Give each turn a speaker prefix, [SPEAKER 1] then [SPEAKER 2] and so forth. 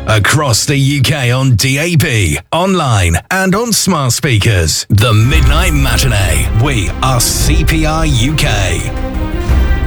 [SPEAKER 1] Across the UK on DAB, online and on smart speakers. The Midnight Matinee. We are CPR UK.